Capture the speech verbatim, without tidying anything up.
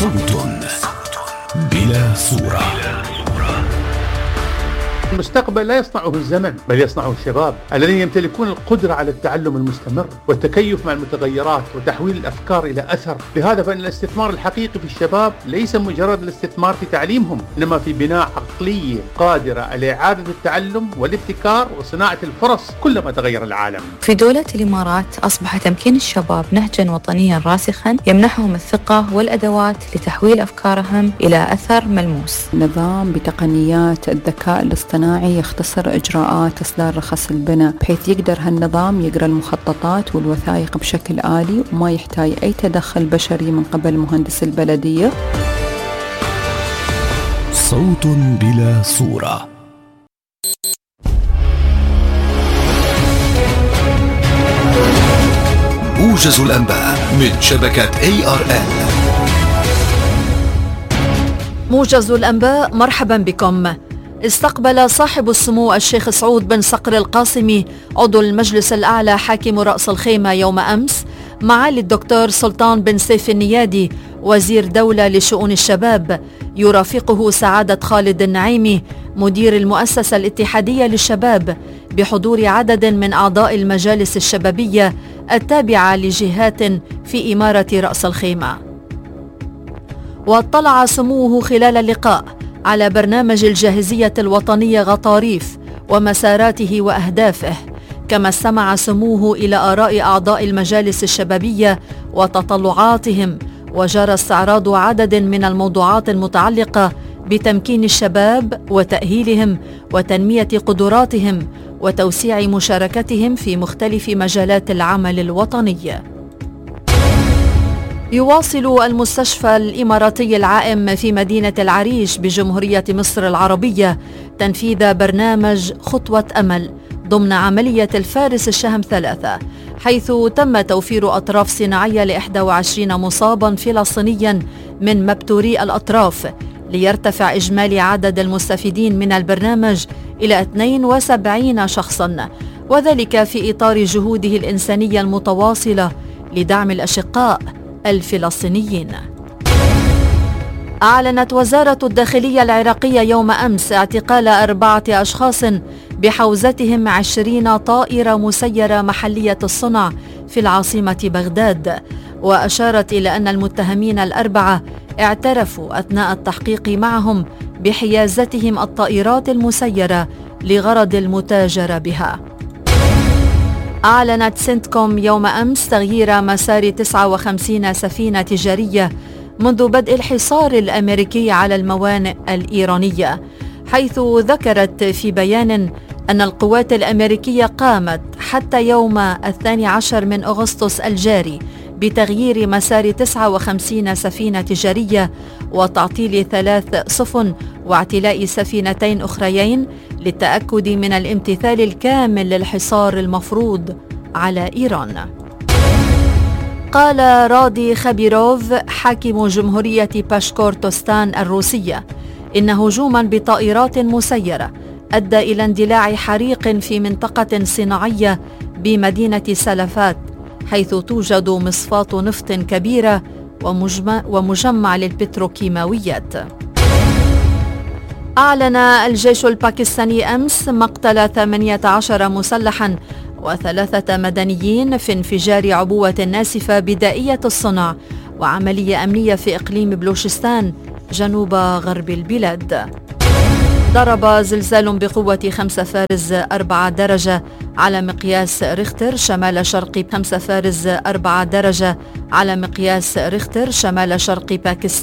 صوت بلا صورة. المستقبل لا يصنعه الزمن بل يصنعه الشباب الذين يمتلكون القدرة على التعلم المستمر والتكيف مع المتغيرات وتحويل الأفكار إلى أثر. لهذا فإن الاستثمار الحقيقي في الشباب ليس مجرد الاستثمار في تعليمهم، إنما في بناء عقلية قادرة على إعادة التعلم والابتكار وصناعة الفرص كلما تغير العالم. في دولة الإمارات أصبح تمكين الشباب نهجا وطنيا راسخا يمنحهم الثقة والأدوات لتحويل أفكارهم إلى أثر ملموس. نظام بتقنيات الذكاء الاصطناعي يختصر إجراءات إصدار رخص البناء، بحيث يقدر هالنظام يقرأ المخططات والوثائق بشكل آلي وما يحتاج أي تدخل بشري من قبل مهندس البلدية. صوت بلا صورة. موجز الأنباء من شبكة إيه آر إل. موجز الأنباء، مرحبا بكم. استقبل صاحب السمو الشيخ سعود بن صقر القاسمي عضو المجلس الأعلى حاكم رأس الخيمة يوم أمس معالي الدكتور سلطان بن سيف النيادي وزير دولة لشؤون الشباب، يرافقه سعادة خالد النعيمي مدير المؤسسة الاتحادية للشباب، بحضور عدد من أعضاء المجالس الشبابية التابعة لجهات في إمارة رأس الخيمة. واطلع سموه خلال اللقاء على برنامج الجاهزية الوطنية غطاريف ومساراته وأهدافه، كما استمع سموه إلى آراء أعضاء المجالس الشبابية وتطلعاتهم، وجرى استعراض عدد من الموضوعات المتعلقة بتمكين الشباب وتأهيلهم وتنمية قدراتهم وتوسيع مشاركتهم في مختلف مجالات العمل الوطني. يواصل المستشفى الإماراتي العائم في مدينة العريش بجمهورية مصر العربية تنفيذ برنامج خطوة أمل ضمن عملية الفارس الشهم ثلاثة، حيث تم توفير أطراف صناعية لإحدى وعشرين مصابا فلسطينيا من مبتوري الأطراف، ليرتفع إجمالي عدد المستفيدين من البرنامج إلى اثنين وسبعين شخصا، وذلك في إطار جهوده الإنسانية المتواصلة لدعم الأشقاء الفلسطينيين. أعلنت وزارة الداخلية العراقية يوم أمس اعتقال أربعة أشخاص بحوزتهم عشرين طائرة مسيرة محلية الصنع في العاصمة بغداد، وأشارت إلى أن المتهمين الأربعة اعترفوا أثناء التحقيق معهم بحيازتهم الطائرات المسيرة لغرض المتاجرة بها. أعلنت سنتكوم يوم أمس تغيير مسار تسعة وخمسين سفينة تجارية منذ بدء الحصار الأمريكي على الموانئ الإيرانية، حيث ذكرت في بيان أن القوات الأمريكية قامت حتى يوم الثاني عشر من أغسطس الجاري بتغيير مسار تسعة وخمسين سفينة تجارية وتعطيل ثلاث سفن واعتلاء سفينتين أخريين للتأكد من الامتثال الكامل للحصار المفروض على إيران. قال رادي خبيروف حاكم جمهورية باشكورتوستان الروسية إن هجوما بطائرات مسيرة أدى إلى اندلاع حريق في منطقة صناعية بمدينة سلفات، حيث توجد مصفاة نفط كبيرة ومجمع, ومجمع للبتروكيماويات. أعلن الجيش الباكستاني أمس مقتل ثمانية عشر مسلحاً وثلاثة مدنيين في انفجار عبوة ناسفة بدائية الصنع وعملية أمنية في إقليم بلوشستان جنوب غرب البلاد. ضرب زلزال بقوة خمسة فارز أربعة درجة على مقياس ريختر شمال شرق خمسة فارز أربعة درجة على مقياس ريختر شمال شرق باكستان